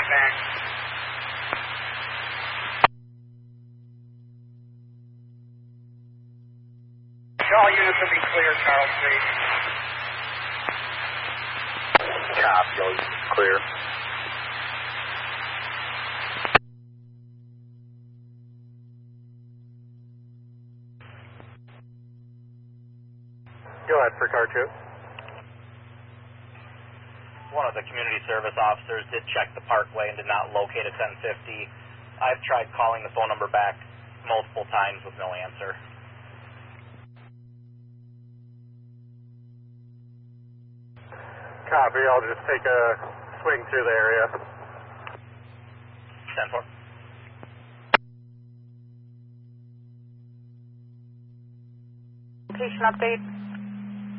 back. All units will be clear, Charles Street. Copy, all units clear. Go ahead for car 2. One of the community service officers did check the parkway and did not locate a 1050. I've tried calling the phone number back multiple times with no answer. Copy, I'll just take a swing through the area. 10-4. Location update.